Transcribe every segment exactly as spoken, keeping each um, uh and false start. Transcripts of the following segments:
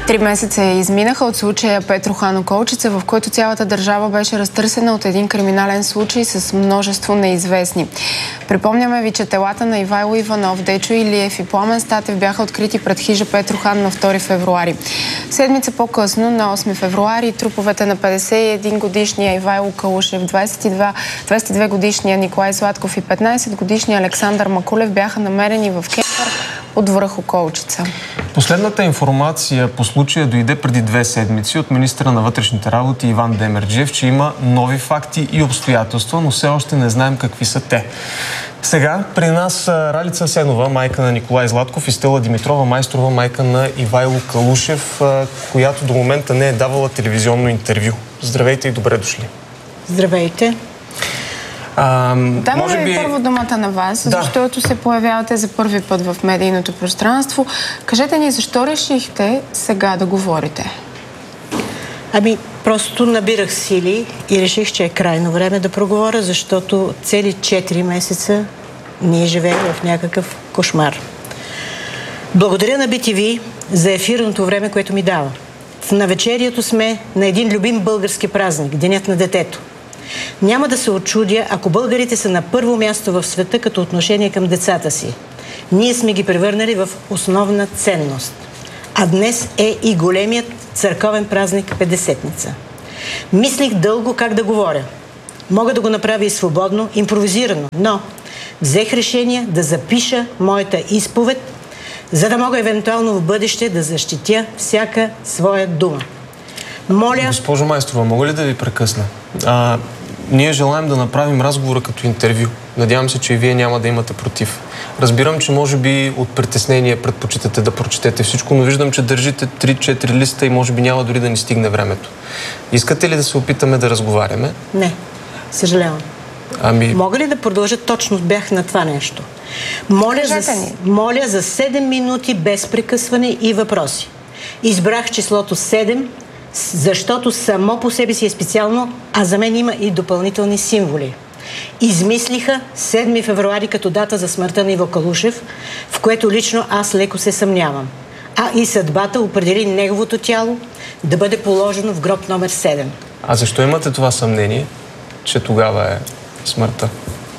Три месеца изминаха от случая Петрохан Околчица, в който цялата държава беше разтърсена от един криминален случай с множество неизвестни. Припомняме ви, че телата на Ивайло Иванов, Дечо Илиев и Пламен Статев бяха открити пред хижа Петрохан на втори февруари. Седмица по-късно, на осми февруари, труповете на петдесет и един годишния Ивайло Калушев, двадесет и две годишния Николай Златков и петнадесет годишния Александър Макулев бяха намерени в кемпър от връх Околчица. Последната информация по случая дойде преди две седмици от министъра на вътрешните работи Иван Демерджиев, че има нови факти и обстоятелства, но все още не знаем какви са те. Сега при нас Ралица Асенова, майка на Николай Златков, и Стела Димитрова, майсторова майка на Ивайло Калушев, която до момента не е давала телевизионно интервю. Здравейте и добре дошли. Здравейте. А, Даваме може би... ви първо думата на вас, да. Защото се появявате за първи път в медийното пространство. Кажете ни, защо решихте сега да говорите? Ами, просто набирах сили и реших, че е крайно време да проговоря, защото цели четири месеца ние живеем в някакъв кошмар. Благодаря на Би Ти Ви за ефирното време, което ми дава. В навечерието сме на един любим български празник – Денят на детето. Няма да се очудя, ако българите са на първо място в света като отношение към децата си. Ние сме ги превърнали в основна ценност. А днес е и големият църковен празник Петдесетница. Мислих дълго как да говоря. Мога да го направя и свободно, импровизирано, но взех решение да запиша моята изповед, за да мога евентуално в бъдеще да защитя всяка своя дума. Моля... Госпожо Майсторова, мога ли да ви прекъсна? А, ние желаем да направим разговора като интервю. Надявам се, че и вие няма да имате против. Разбирам, че може би от притеснение предпочитате да прочетете всичко, но виждам, че държите три-четири листа и може би няма дори да ни стигне времето. Искате ли да се опитаме да разговаряме? Не, съжалявам. Ами... Мога ли да продължа? Точно бях на това нещо. Моля за, моля за седем минути без прекъсване и въпроси. Избрах числото седем, защото само по себе си е специално, а за мен има и допълнителни символи. Измислиха седми февруари като дата за смъртта на Иво Калушев, в което лично аз леко се съмнявам. А и съдбата определи неговото тяло да бъде положено в гроб номер седем. А защо имате това съмнение, че тогава е смъртта?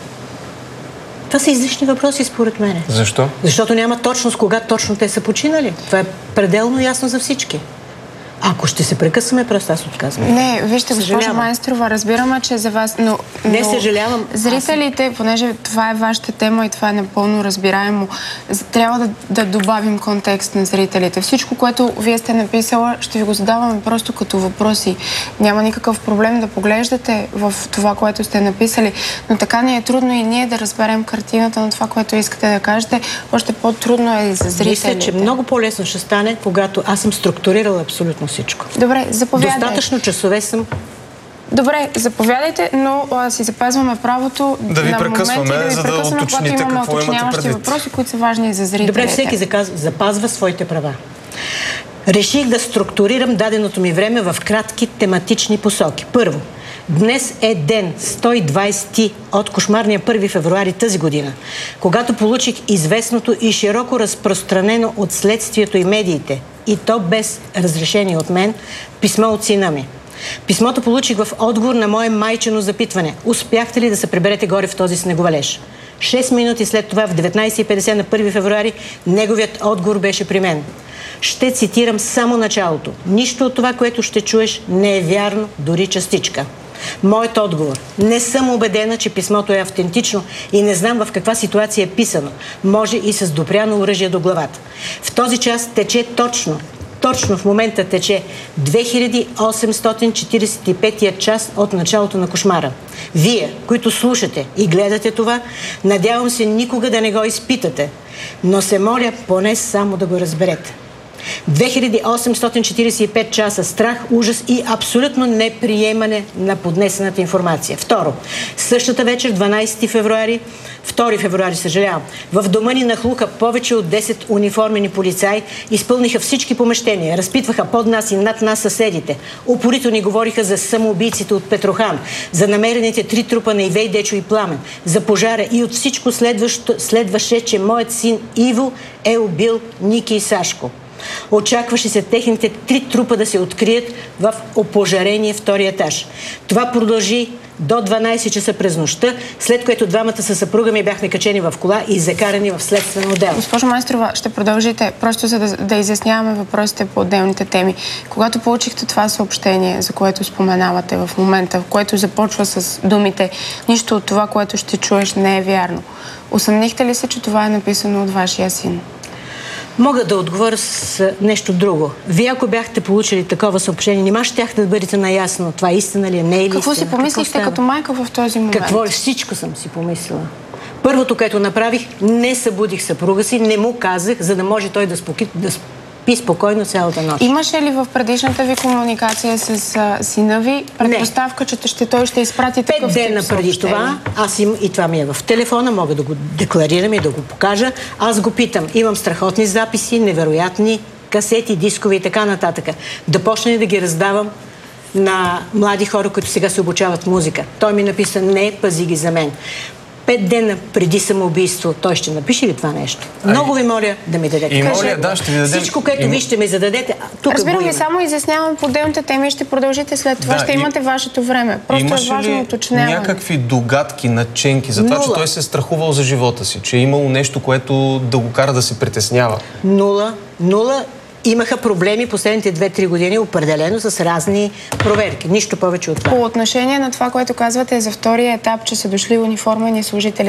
Това са излишни въпроси, според мен. Защо? Защото няма точност кога точно те са починали. Това е пределно ясно за всички. Ако ще се прекъсваме, просто аз отказвам. Не, вижте, госпожа Майсторова, разбираме, че за вас... Но, не но съжалявам. Зрителите, аз... понеже това е вашата тема и това е напълно разбираемо, трябва да, да добавим контекст на зрителите. Всичко, което вие сте написала, ще ви го задаваме просто като въпроси. Няма никакъв проблем да поглеждате в това, което сте написали, но така ни е трудно и ние да разберем картината на това, което искате да кажете. Още по-трудно е и за зрителите. Мисля, че много по-лесно ще стане, когато аз съм структурирала абсолютно всичко. Добре, заповядайте. Достатъчно часове съм. Добре, заповядайте, но а, си запазваме правото да ви на прекъсваме, моменти да ви за да прекъсваме, когато имаме уточняващи въпроси, които са важни и за зрителите. Добре, всеки заказ, запазва своите права. Реших да структурирам даденото ми време в кратки тематични посоки. Първо, днес е ден сто и двадесети от кошмарния първи февруари тази година, когато получих известното и широко разпространено от следствието и медиите, и то без разрешение от мен, писмо от сина ми. Писмото получих в отговор на мое майчено запитване. Успяхте ли да се приберете горе в този снеговалеж? Шест минути след това, в деветнадесет и петдесет на първи февруари, неговият отговор беше при мен. Ще цитирам само началото. Нищо от това, което ще чуеш, не е вярно, дори частичка. Моят отговор. Не съм убедена, че писмото е автентично и не знам в каква ситуация е писано. Може и с допряно оръжие до главата. В този час тече точно, точно в момента тече две хиляди осемстотин четиридесет и петия час от началото на кошмара. Вие, които слушате и гледате това, надявам се никога да не го изпитате, но се моля поне само да го разберете. две хиляди осемстотин четиридесет и пет часа страх, ужас и абсолютно неприемане на поднесената информация. Второ, същата вечер, дванадесети февруари, втори февруари, съжалявам, в дома ни нахлуха повече от десет униформени полицаи, изпълниха всички помещения, разпитваха под нас и над нас съседите. Упорито ни говориха за самоубийците от Петрохан, за намерените три трупа на Ивей, Дечо и Пламен, за пожара и от всичко следващо, следваше, че моят син Иво е убил Ники и Сашко. Очакваше се техните три трупа да се открият в опожарение втори етаж. Това продължи до дванайсет часа през нощта, след което двамата със съпруга ми бяхме качени в кола и закарани в следствен отдел. Госпожо Майсторова, ще продължите, просто за да, да изясняваме въпросите по отделните теми. Когато получихте това съобщение, за което споменавате в момента, в което започва с думите "нищо от това, което ще чуеш, не е вярно", усъмнихте ли се, че това е написано от вашия син? Мога да отговоря с нещо друго. Вие, ако бяхте получили такова съобщение, нима щяхте да бъдете наясно това истина ли е, не е ли Какво истина? си помислихте като майка в този момент? Какво ли? Всичко съм си помислила. Първото, което направих, не събудих съпруга си, не му казах, за да може той да, споки, да спи спокойно цялата нощ. Имаше ли в предишната ви комуникация с а, сина ви предпоставка, че ще, той ще изпрати такъв Пет дена преди това, аз им, и това ми е в телефона, мога да го декларирам и да го покажа, аз го питам, имам страхотни записи, невероятни касети, дискове и така нататък. Да почне да ги раздавам на млади хора, които сега се обучават музика. Той ми написа: не, пази ги за мен. Пет дена преди самоубийство, той ще напише ли това нещо? А, Много ви моля да ми дадете. И моля, да, ще ви дадем... Всичко, което и... ви ще ми зададете, тук Разбирам ви, само изяснявам по отделните теми и ще продължите след това. Да, ще имате и... вашето време. Просто е важно уточняване. Някакви догадки, наченки за това, Нула. Че той се е страхувал за живота си, че е имало нещо, което да го кара да се притеснява? Нула. Нула. Имаха проблеми последните две-три години, определено с разни проверки. Нищо повече от това. По отношение на това, което казвате за втория етап, че са дошли униформени служители